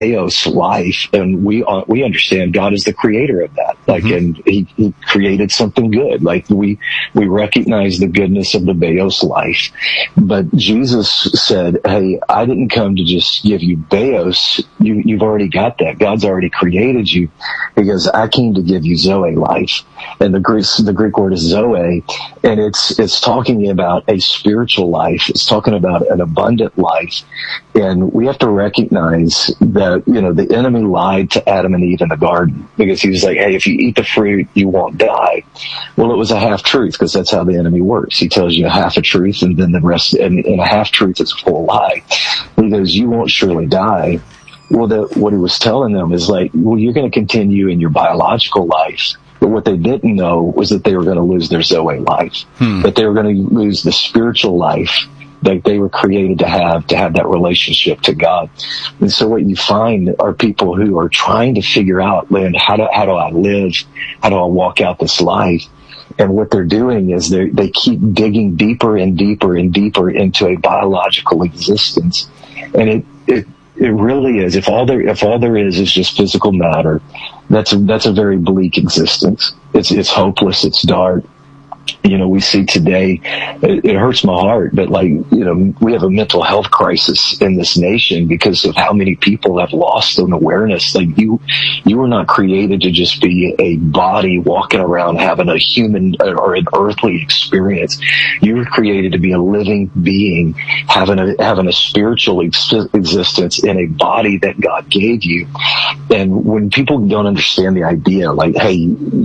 Theos life, and we understand God is the creator of that. Like, and he created something good. Like, we recognize the goodness of the Theos life. But Jesus said, hey, I didn't come to just give you Theos. You've already got that. God's already created you. He goes, I came to give you Zoe life. And the Greek word is Zoe, and it's talking about a spiritual life. It's talking about an abundant life. And we have to recognize that, the enemy lied to Adam and Eve in the garden, because he was like, hey, if you eat the fruit, you won't die. Well, it was a half truth, because that's how the enemy works. He tells you a half a truth, and then the rest, and a half truth is a full lie. He goes, you won't surely die. Well, what he was telling them is like, well, you're going to continue in your biological life. But what they didn't know was that they were going to lose their Zoe life, that they were going to lose the spiritual life that they were created to have that relationship to God. And so what you find are people who are trying to figure out, Lynn, how do I live? How do I walk out this life? And what they're doing is they keep digging deeper and deeper and deeper into a biological existence. And it really is. If all there is just physical matter, that's a very bleak existence. It's hopeless. It's dark. We see today, it hurts my heart, but we have a mental health crisis in this nation because of how many people have lost an awareness. Like, you were not created to just be a body walking around having a human or an earthly experience. You were created to be a living being, having a spiritual existence in a body that God gave you. And when people don't understand the idea, like, hey,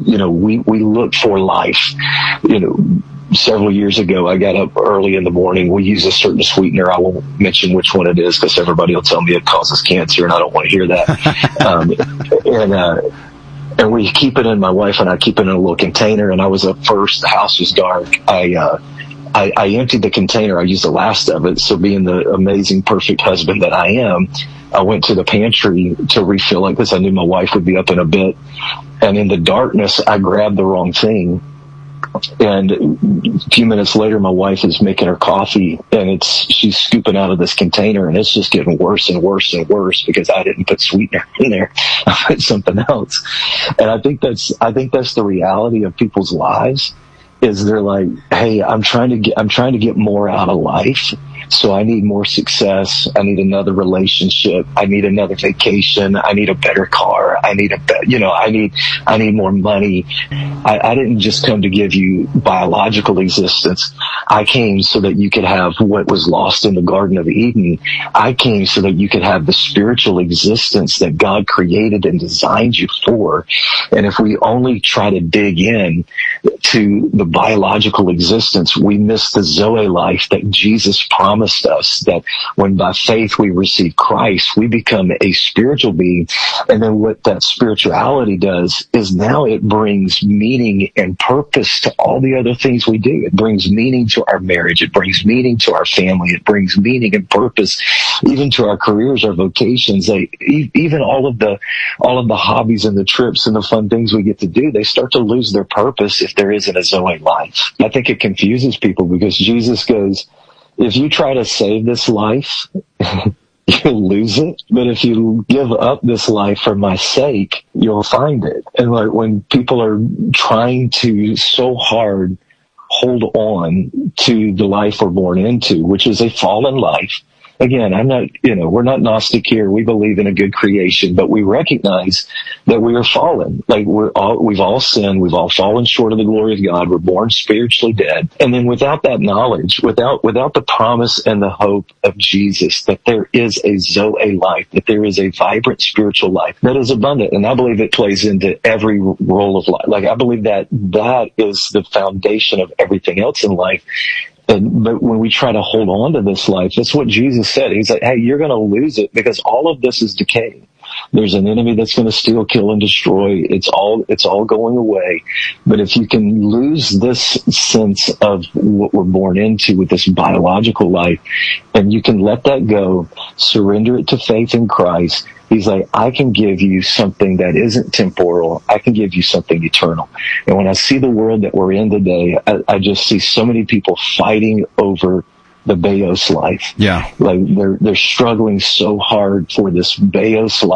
we look for life. Several years ago, I got up early in the morning. We use a certain sweetener. I won't mention which one it is because everybody will tell me it causes cancer, and I don't want to hear that. And we keep it in, my wife and I keep it in a little container. And I was up first. The house was dark. I emptied the container. I used the last of it. So being the amazing, perfect husband that I am, I went to the pantry to refill it because I knew my wife would be up in a bit. And in the darkness, I grabbed the wrong thing. And a few minutes later, my wife is making her coffee, and she's scooping out of this container, and it's just getting worse and worse and worse because I didn't put sweetener in there. I put something else. And I think that's the reality of people's lives, is they're like, hey, I'm trying to get more out of life. So I need more success. I need another relationship. I need another vacation. I need a better car. I need I need more money. I didn't just come to give you biological existence. I came so that you could have what was lost in the Garden of Eden. I came so that you could have the spiritual existence that God created and designed you for. And if we only try to dig in to the biological existence, we miss the Zoe life that Jesus promised us, that when by faith we receive Christ, we become a spiritual being. And then what that spirituality does is now it brings meaning and purpose to all the other things we do. It brings meaning to our marriage. It brings meaning to our family. It brings meaning and purpose even to our careers, our vocations. Even all of the hobbies and the trips and the fun things we get to do, they start to lose their purpose if there isn't a Zoe life. I think it confuses people because Jesus goes, if you try to save this life, you'll lose it. But if you give up this life for my sake, you'll find it. And like when people are trying to so hard hold on to the life we're born into, which is a fallen life. Again, we're not Gnostic here. We believe in a good creation, but we recognize that we are fallen. Like we've all sinned. We've all fallen short of the glory of God. We're born spiritually dead. And then without that knowledge, without the promise and the hope of Jesus, that there is a Zoe life, that there is a vibrant spiritual life that is abundant. And I believe it plays into every role of life. Like I believe that is the foundation of everything else in life. But when we try to hold on to this life, that's what Jesus said. He's like, hey, you're going to lose it because all of this is decaying. There's an enemy that's going to steal, kill, and destroy. It's all going away. But if you can lose this sense of what we're born into with this biological life, and you can let that go, surrender it to faith in Christ, He's like, I can give you something that isn't temporal. I can give you something eternal. And when I see the world that we're in today, I just see so many people fighting over the Bayos life. Yeah. Like they're struggling so hard for this Bayos life.